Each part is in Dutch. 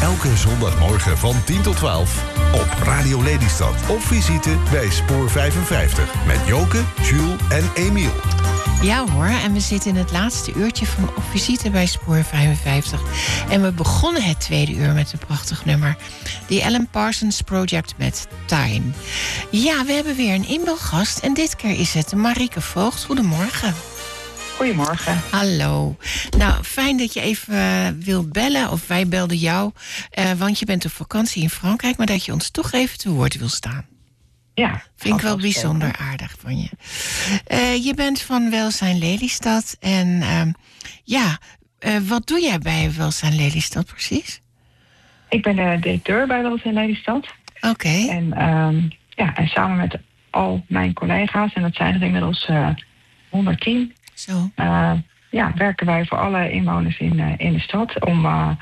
Elke zondagmorgen van 10 tot 12 op Radio Lelystad. Of visite bij Spoor 55 met Joke, Jules en Emiel. Ja hoor, en we zitten in het laatste uurtje van Op Visite bij Spoor 55. En we begonnen het tweede uur met een prachtig nummer. The Alan Parsons Project met Time. Ja, we hebben weer een inbelgast en dit keer is het Marieke Voogd. Goedemorgen. Goedemorgen. Hallo. Nou, fijn dat je even wil bellen, of wij belden jou. Want je bent op vakantie in Frankrijk, maar dat je ons toch even te woord wil staan. Ja. Vind ik wel bijzonder aardig van je. Je bent van Welzijn Lelystad. En wat doe jij bij Welzijn Lelystad precies? Ik ben de directeur bij Welzijn Lelystad. Oké. En samen met al mijn collega's, en dat zijn er inmiddels 110... Zo. Werken wij voor alle inwoners in de stad om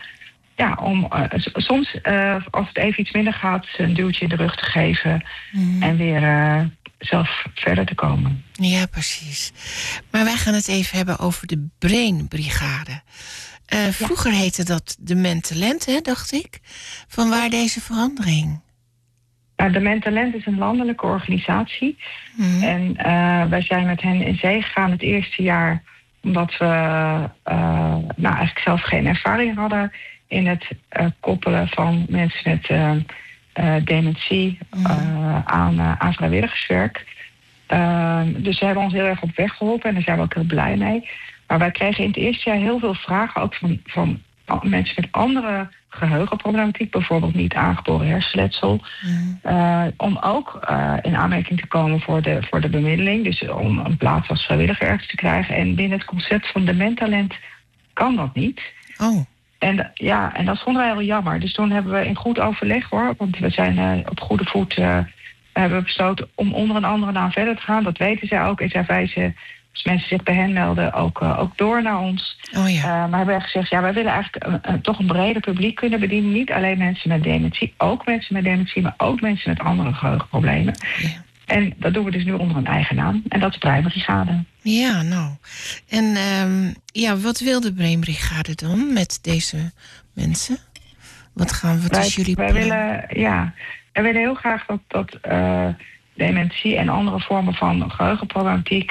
soms, als het even iets minder gaat, een duwtje in de rug te geven en weer zelf verder te komen. Ja, precies. Maar wij gaan het even hebben over de Brainbrigade. Vroeger heette dat de Mentalent, hè, dacht ik. Vanwaar deze verandering? De Mentalent is een landelijke organisatie. En wij zijn met hen in zee gegaan het eerste jaar, omdat we eigenlijk zelf geen ervaring hadden in het koppelen van mensen met dementie aan vrijwilligerswerk. Dus ze hebben ons heel erg op weg geholpen en daar zijn we ook heel blij mee. Maar wij kregen in het eerste jaar heel veel vragen, ook van mensen met andere geheugenproblematiek, bijvoorbeeld niet aangeboren hersenletsel, om ook in aanmerking te komen voor de bemiddeling, dus om een plaats als vrijwilliger ergens te krijgen. En binnen het concept van de Mentalent kan dat niet. Oh. En dat vonden wij heel jammer. Dus toen hebben we in goed overleg, hoor, want we zijn op goede voet, hebben we besloten om onder een andere naam verder te gaan. Dat weten zij ook en zij wijzen, als mensen zich bij hen melden, ook door naar ons. Oh ja. Maar hebben wij gezegd, wij willen eigenlijk toch een breder publiek kunnen bedienen. Niet alleen mensen met dementie, ook mensen met dementie, maar ook mensen met andere geheugenproblemen. Ja. En dat doen we dus nu onder een eigen naam. En dat is Brainbrigade. Ja, nou. En wat wil de Brainbrigade dan met deze mensen? Wat is jullie plan? Wij willen heel graag dat dementie en andere vormen van geheugenproblematiek,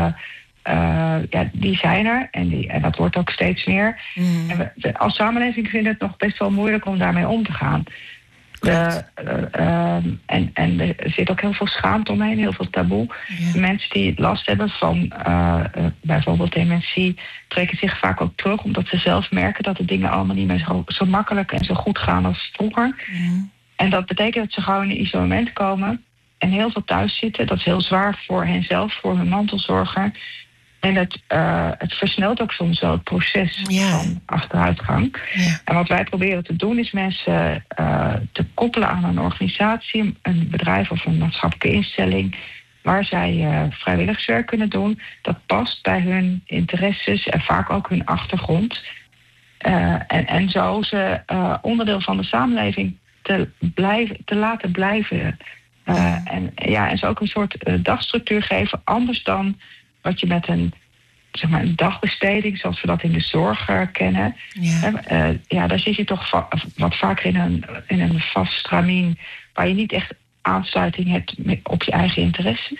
die zijn er. En dat wordt ook steeds meer. En we als samenleving vinden het nog best wel moeilijk om daarmee om te gaan. En er zit ook heel veel schaamte omheen, heel veel taboe. Ja. Mensen die last hebben van bijvoorbeeld dementie trekken zich vaak ook terug, omdat ze zelf merken dat de dingen allemaal niet meer zo makkelijk en zo goed gaan als vroeger. En dat betekent dat ze gewoon in isolement komen en heel veel thuis zitten. Dat is heel zwaar voor henzelf, voor hun mantelzorger. En het versnelt ook soms wel het proces van achteruitgang. Ja. En wat wij proberen te doen is mensen te koppelen aan een organisatie, een bedrijf of een maatschappelijke instelling, waar zij vrijwilligerswerk kunnen doen. Dat past bij hun interesses en vaak ook hun achtergrond. En zo ze onderdeel van de samenleving te laten blijven. En ze ook een soort dagstructuur geven, anders dan wat je met een dagbesteding, zoals we dat in de zorg kennen. Ja. Daar zit je toch wat vaker in een vast stramien, waar je niet echt aansluiting hebt op je eigen interesses.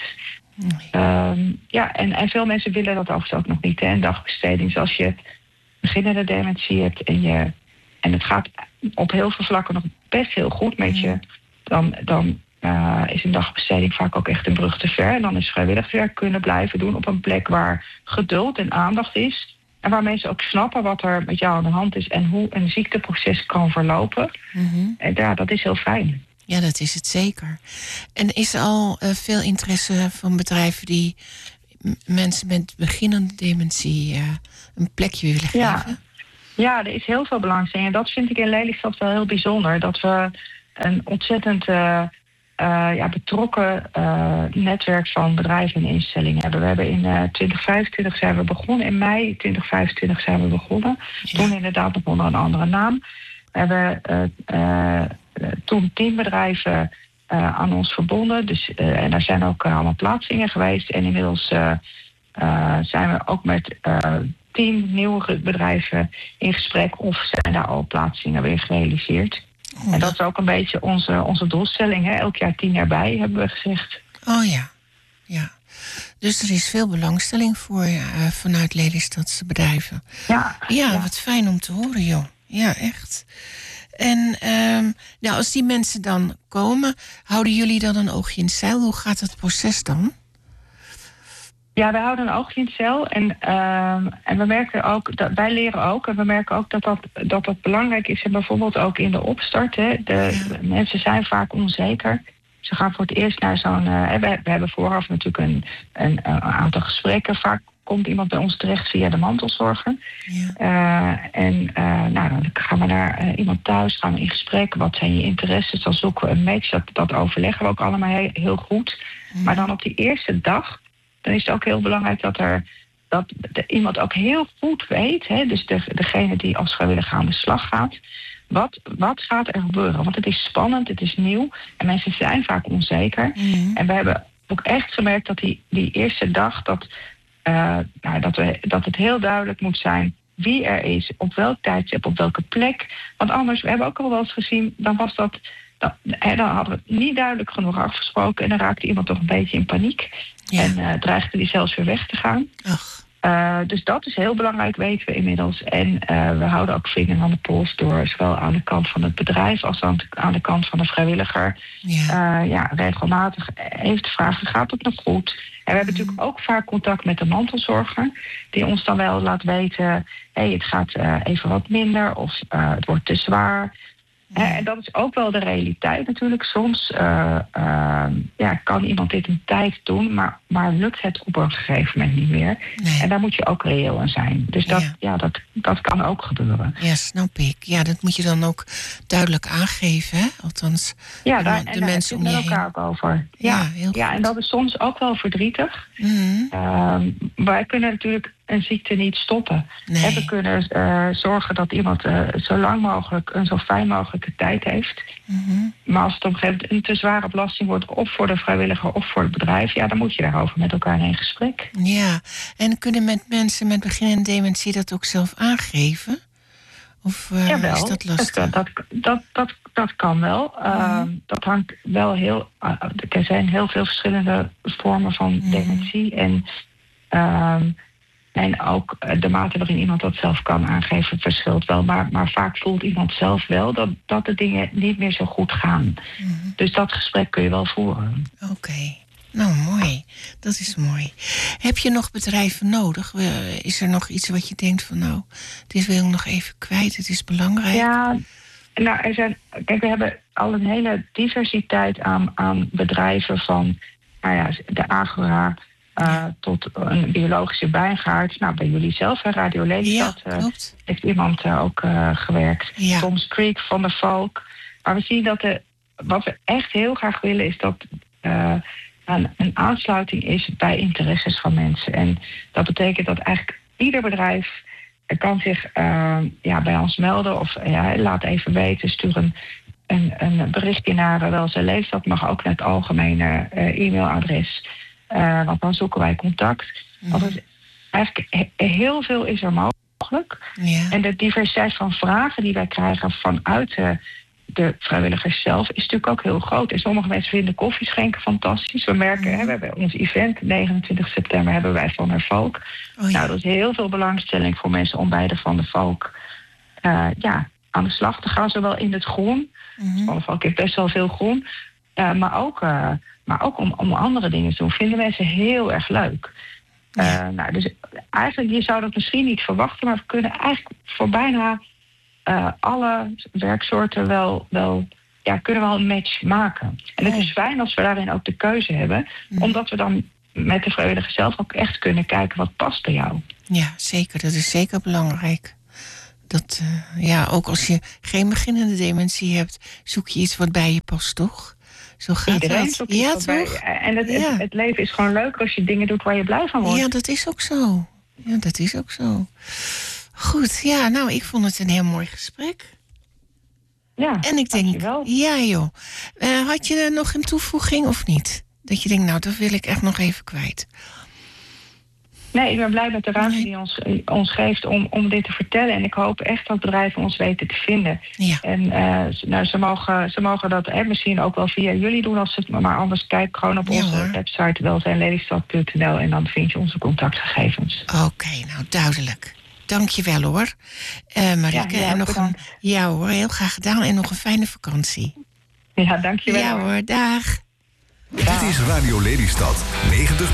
En veel mensen willen dat overigens ook nog niet. Hè? Een dagbesteding, zoals je beginnende dementie hebt en het gaat op heel veel vlakken nog best heel goed met je, dan is een dagbesteding vaak ook echt een brug te ver. En dan is vrijwilligerswerk kunnen blijven doen op een plek waar geduld en aandacht is. En waar mensen ook snappen wat er met jou aan de hand is en hoe een ziekteproces kan verlopen. En dat is heel fijn. Ja, dat is het zeker. En is er al veel interesse van bedrijven die mensen met beginnende dementie een plekje willen geven? Ja, er is heel veel belangstelling. En dat vind ik in Lelystad wel heel bijzonder. Dat we een ontzettend betrokken netwerk van bedrijven en instellingen hebben. We hebben in 2025 zijn we begonnen. In mei 2025 zijn we begonnen. Ja. Toen inderdaad nog onder een andere naam. We hebben toen 10 bedrijven aan ons verbonden. Dus, en daar zijn ook allemaal plaatsingen geweest. En inmiddels zijn we ook met 10 nieuwe bedrijven in gesprek of zijn daar al plaatsingen weer gerealiseerd. En dat is ook een beetje onze doelstelling. Hè? Elk jaar 10 erbij, hebben we gezegd. Oh ja. Dus er is veel belangstelling voor vanuit Lelystadse bedrijven. Ja, wat fijn om te horen, joh. Ja, echt. En als die mensen dan komen, houden jullie dan een oogje in het zeil? Hoe gaat het proces dan? Ja, wij houden een oogje in het zeil. En we merken ook, wij leren ook. En we merken ook dat belangrijk is. En bijvoorbeeld ook in de opstart. Hè, mensen zijn vaak onzeker. Ze gaan voor het eerst naar zo'n... we hebben vooraf natuurlijk een aantal gesprekken. Vaak komt iemand bij ons terecht via de mantelzorger. Ja. Dan gaan we naar iemand thuis, gaan we in gesprek. Wat zijn je interesses? Dan zoeken we een match. Dat overleggen we ook allemaal heel goed. Ja. Maar dan op die eerste dag... dan is het ook heel belangrijk dat iemand ook heel goed weet... Hè, dus degene die als vrijwilliger aan de slag gaat... Wat gaat er gebeuren? Want het is spannend, het is nieuw... en mensen zijn vaak onzeker. Mm. En we hebben ook echt gemerkt dat die eerste dag... dat het heel duidelijk moet zijn wie er is... op welk tijdstip, op welke plek. Want anders, we hebben ook al wel eens gezien... dan hadden we het niet duidelijk genoeg afgesproken... en dan raakte iemand toch een beetje in paniek... Ja. En dreigde die zelfs weer weg te gaan. Dus dat is heel belangrijk, weten we inmiddels. En we houden ook vinger aan de pols door... zowel aan de kant van het bedrijf als aan de kant van de vrijwilliger... regelmatig even te vragen, gaat het nog goed? En we hebben natuurlijk ook vaak contact met de mantelzorger... die ons dan wel laat weten... het gaat even wat minder of het wordt te zwaar... En dat is ook wel de realiteit natuurlijk. Soms kan iemand dit een tijd doen, maar lukt het op een gegeven moment niet meer. Nee. En daar moet je ook reëel in zijn. Dus dat kan ook gebeuren. Ja, snap ik. Ja, dat moet je dan ook duidelijk aangeven, hè? Althans, de mensen om je heen. Elkaar ook over. Ja, heel goed. Ja, en dat is soms ook wel verdrietig. Mm-hmm. Wij kunnen natuurlijk een ziekte niet stoppen. Nee. En we kunnen zorgen dat iemand zo lang mogelijk een zo fijn mogelijke tijd heeft. Mm-hmm. Maar als het op een gegeven moment een te zware belasting wordt... of voor de vrijwilliger of voor het bedrijf... dan moet je daarover met elkaar in gesprek. Ja, en kunnen mensen met beginnende dementie dat ook zelf aangeven? Of is dat lastig? Dat kan wel. Mm-hmm. Dat hangt wel heel... er zijn heel veel verschillende vormen van dementie... En ook de mate waarin iemand dat zelf kan aangeven verschilt wel. Maar vaak voelt iemand zelf wel dat de dingen niet meer zo goed gaan. Mm-hmm. Dus dat gesprek kun je wel voeren. Oké. Nou, mooi. Dat is mooi. Heb je nog bedrijven nodig? Is er nog iets wat je denkt van dit wil ik nog even kwijt, het is belangrijk? Ja, we hebben al een hele diversiteit aan bedrijven van de Agora... tot een biologische wijngaard. Bij jullie zelf, Radio Lelystad, heeft iemand ook gewerkt. Ja. Tom's Creek, Van der Valk. Maar we zien dat wat we echt heel graag willen... is dat een aansluiting is bij interesses van mensen. En dat betekent dat eigenlijk ieder bedrijf... kan zich bij ons melden of laat even weten. Stuur een berichtje naar Welzijn Lelystad. Mag ook naar het algemene e-mailadres... want dan zoeken wij contact. Want eigenlijk heel veel is er mogelijk. Ja. En de diversiteit van vragen die wij krijgen vanuit de vrijwilligers zelf... is natuurlijk ook heel groot. En sommige mensen vinden koffieschenken fantastisch. We merken, we hebben ons event, 29 september, hebben wij Van der Valk. Dat is heel veel belangstelling voor mensen om bij de Van der Valk... aan de slag te gaan, zowel in het groen. Van der Valk heeft best wel veel groen. Maar ook om andere dingen te doen, vinden mensen heel erg leuk. Dus eigenlijk, je zou dat misschien niet verwachten... maar we kunnen eigenlijk voor bijna alle werksoorten wel kunnen we wel een match maken. En het is fijn als we daarin ook de keuze hebben... omdat we dan met de vrijwilliger zelf ook echt kunnen kijken... wat past bij jou. Ja, zeker. Dat is zeker belangrijk. Dat, ook als je geen beginnende dementie hebt... zoek je iets wat bij je past, toch? Zo gaat het. Ja, toch? En het leven is gewoon leuk als je dingen doet waar je blij van wordt. Ja, dat is ook zo. Goed, ik vond het een heel mooi gesprek. Ja, en ik denk, dankjewel. Ja joh. Had je nog een toevoeging of niet? Dat je denkt, dat wil ik echt nog even kwijt. Nee, ik ben blij met de ruimte die ons geeft om dit te vertellen. En ik hoop echt dat bedrijven ons weten te vinden. Ja. En ze mogen dat misschien ook wel via jullie doen. Als het, maar anders kijk gewoon op onze website welzijnlelystad.nl en dan vind je onze contactgegevens. Oké, nou duidelijk. Dank je wel hoor. Marieke, en nog hoor, heel graag gedaan. En nog een fijne vakantie. Ja, dank je wel. Ja hoor, dag. Dit is Radio Lelystad 90.